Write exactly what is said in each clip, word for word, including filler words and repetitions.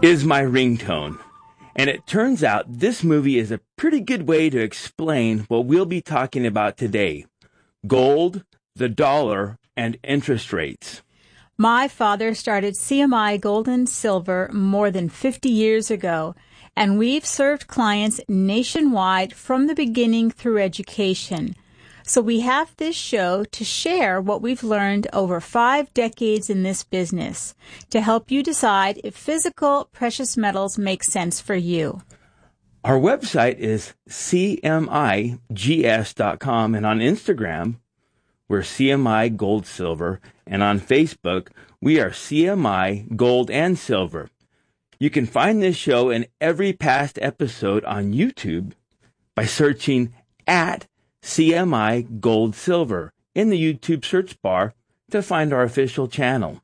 is my ringtone. And it turns out this movie is a pretty good way to explain what we'll be talking about today. Gold, the dollar, and interest rates. My father started C M I Gold and Silver more than fifty years ago, and we've served clients nationwide from the beginning through education. So we have this show to share what we've learned over five decades in this business to help you decide if physical precious metals make sense for you. Our website is C M I G S dot com, and on Instagram, we're C M I Gold Silver, and on Facebook, we are C M I Gold and Silver. You can find this show and every past episode on YouTube by searching at C M I Gold Silver in the YouTube search bar to find our official channel.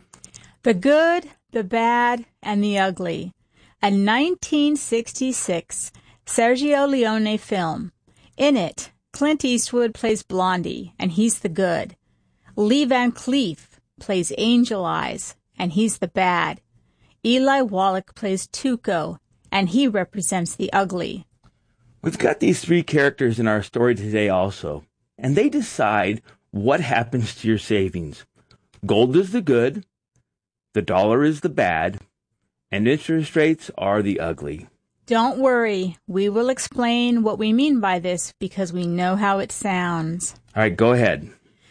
The Good, the Bad, and the Ugly, a nineteen sixty-six Sergio Leone film. In it, Clint Eastwood plays Blondie, and he's the good. Lee Van Cleef plays Angel Eyes, and he's the bad. Eli Wallach plays Tuco, and he represents the ugly. We've got these three characters in our story today also, and they decide what happens to your savings. Gold is the good, the dollar is the bad, and interest rates are the ugly. Don't worry, we will explain what we mean by this because we know how it sounds. All right, go ahead.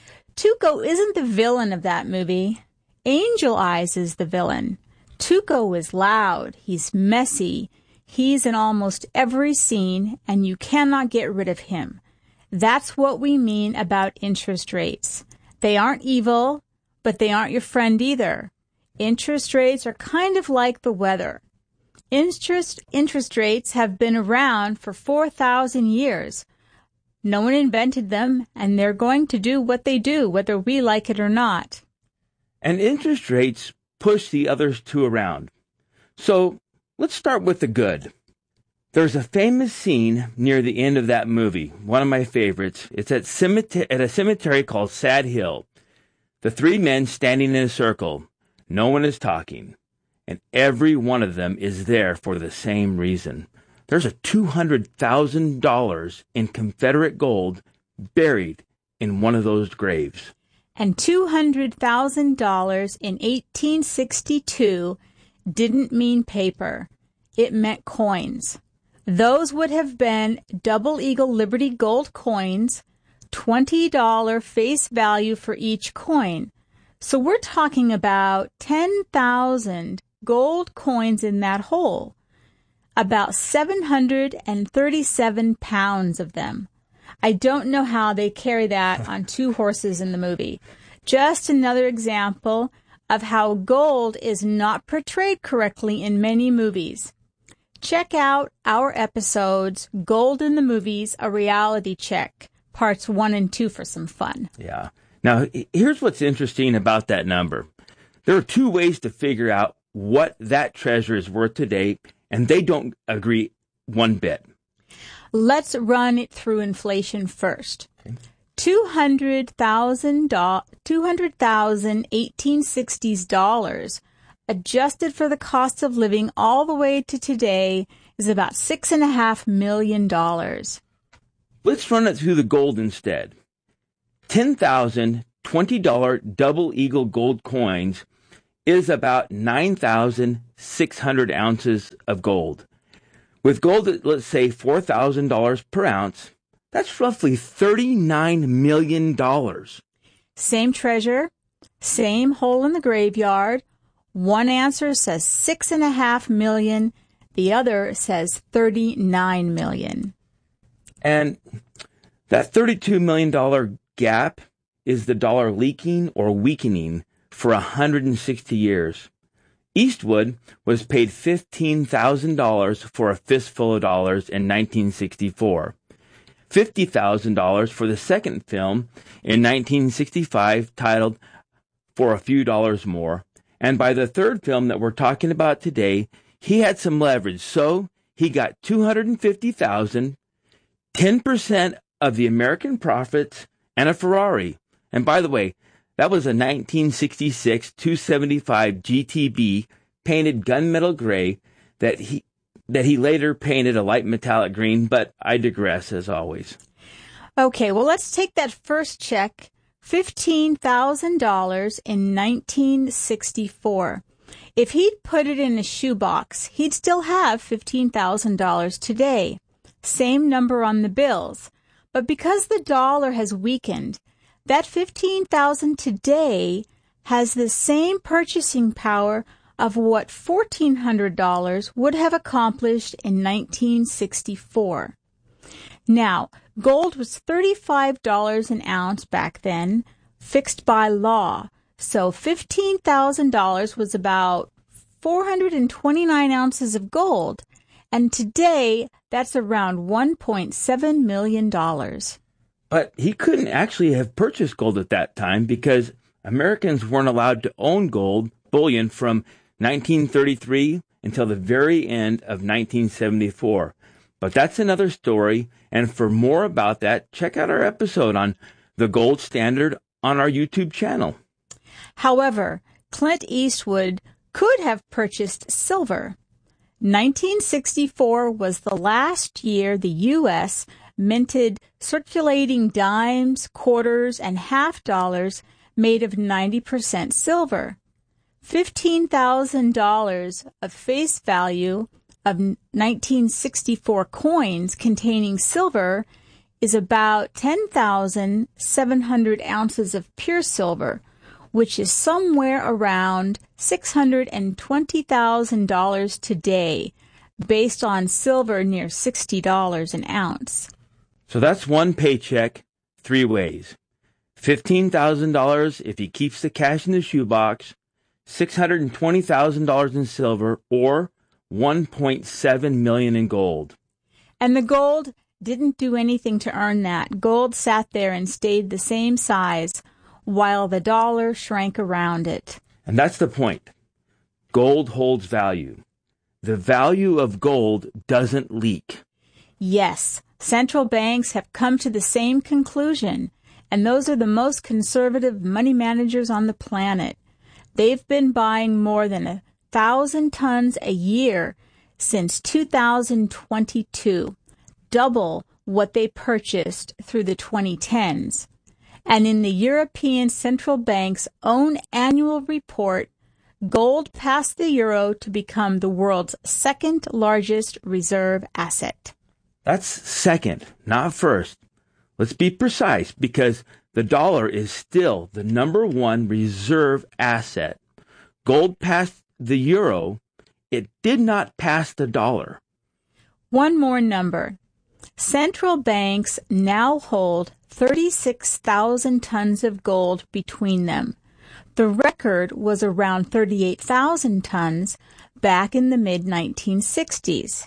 Tuco isn't the villain of that movie. Angel Eyes is the villain. Tuco is loud, he's messy, he's in almost every scene, and you cannot get rid of him. That's what we mean about interest rates. They aren't evil, but they aren't your friend either. Interest rates are kind of like the weather. Interest interest rates have been around for four thousand years. No one invented them, and they're going to do what they do, whether we like it or not. And interest rates push the other two around. So let's start with the good. There's a famous scene near the end of that movie, one of my favorites. It's at, cemetery, at a cemetery called Sad Hill. The three men standing in a circle. No one is talking. And every one of them is there for the same reason. There's a two hundred thousand dollars in Confederate gold buried in one of those graves. And two hundred thousand dollars in eighteen sixty-two didn't mean paper. It meant coins. Those would have been Double Eagle Liberty Gold coins, twenty dollars face value for each coin. So we're talking about ten thousand gold coins in that hole. About seven hundred thirty-seven pounds of them. I don't know how they carry that on two horses in the movie. Just another example of how gold is not portrayed correctly in many movies. Check out our episodes, Gold in the Movies, A Reality Check, parts one and two for some fun. Yeah. Now, here's what's interesting about that number. There are two ways to figure out what that treasure is worth today, and they don't agree one bit. Let's run it through inflation first. Okay. two hundred thousand eighteen sixties dollars, adjusted for the cost of living all the way to today, is about six and a half million dollars. Let's run it through the gold instead. ten thousand twenty dollars Double Eagle gold coins is about nine thousand six hundred ounces of gold. With gold at, let's say, four thousand dollars per ounce, that's roughly thirty-nine million dollars. Same treasure, same hole in the graveyard. One answer says six and a half million. The other says thirty-nine million. And that thirty-two million dollars gap is the dollar leaking or weakening for one hundred sixty years. Eastwood was paid fifteen thousand dollars for a fistful of dollars in nineteen sixty-four. fifty thousand dollars for the second film in nineteen sixty-five titled For a Few Dollars More. And by the third film that we're talking about today, he had some leverage. So he got two hundred fifty thousand dollars, ten percent of the American profits, and a Ferrari. And by the way, that was a nineteen sixty-six two seventy-five G T B painted gunmetal gray that he that he later painted a light metallic green, but I digress as always. Okay, well, let's take that first check, fifteen thousand dollars in nineteen sixty-four. If he'd put it in a shoebox, he'd still have fifteen thousand dollars today. Same number on the bills. But because the dollar has weakened, that fifteen thousand dollars today has the same purchasing power of what fourteen hundred dollars would have accomplished in nineteen sixty-four. Now, gold was thirty-five dollars an ounce back then, fixed by law. So fifteen thousand dollars was about four hundred twenty-nine ounces of gold. And today, that's around one point seven million dollars. But he couldn't actually have purchased gold at that time because Americans weren't allowed to own gold bullion from nineteen thirty-three until the very end of nineteen seventy-four. But that's another story, and for more about that, check out our episode on the gold standard on our YouTube channel. However, Clint Eastwood could have purchased silver. nineteen sixty-four was the last year the U S minted circulating dimes, quarters, and half dollars made of ninety percent silver. fifteen thousand dollars of face value of nineteen sixty-four coins containing silver is about ten thousand seven hundred ounces of pure silver, which is somewhere around six hundred twenty thousand dollars today, based on silver near sixty dollars an ounce. So that's one paycheck three ways. fifteen thousand dollars if he keeps the cash in the shoebox, six hundred twenty thousand dollars in silver, or one point seven million dollars in gold. And the gold didn't do anything to earn that. Gold sat there and stayed the same size, while the dollar shrank around it. And that's the point. Gold holds value. The value of gold doesn't leak. Yes, central banks have come to the same conclusion, and those are the most conservative money managers on the planet. They've been buying more than a thousand tons a year since two thousand twenty-two, double what they purchased through the twenty tens. And in the European Central Bank's own annual report, gold passed the euro to become the world's second largest reserve asset. That's second, not first. Let's be precise, because the dollar is still the number one reserve asset. Gold passed the euro. It did not pass the dollar. One more number. Central banks now hold thirty-six thousand tons of gold between them. The record was around thirty-eight thousand tons back in the mid nineteen sixties.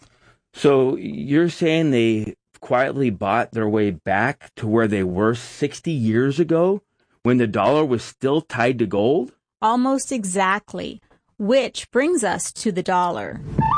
So you're saying they quietly bought their way back to where they were sixty years ago when the dollar was still tied to gold? Almost exactly, which brings us to the dollar.